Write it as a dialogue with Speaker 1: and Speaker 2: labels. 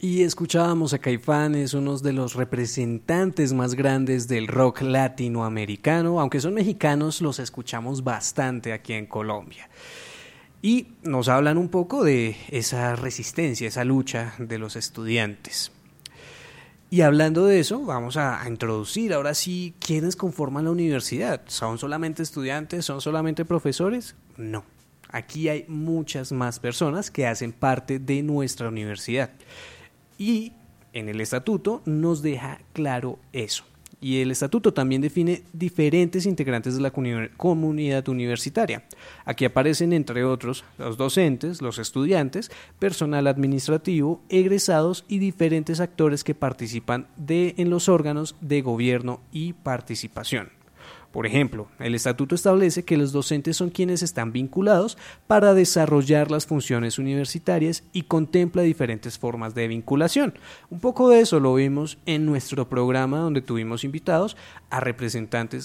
Speaker 1: Y escuchábamos a Caifanes, unos de los representantes más grandes del rock latinoamericano, aunque son mexicanos, los escuchamos bastante aquí en Colombia. Y nos hablan un poco de esa resistencia, esa lucha de los estudiantes. Y hablando de eso, vamos a introducir ahora sí quiénes conforman la universidad. ¿Son solamente estudiantes? ¿Son solamente profesores? No. Aquí hay muchas más personas que hacen parte de nuestra universidad. Y en el estatuto nos deja claro eso. Y el estatuto también define diferentes integrantes de la comunidad universitaria. Aquí aparecen, entre otros, los docentes, los estudiantes, personal administrativo, egresados y diferentes actores que participan en los órganos de gobierno y participación. Por ejemplo, el estatuto establece que los docentes son quienes están vinculados para desarrollar las funciones universitarias y contempla diferentes formas de vinculación. Un poco de eso lo vimos en nuestro programa donde tuvimos invitados a representantes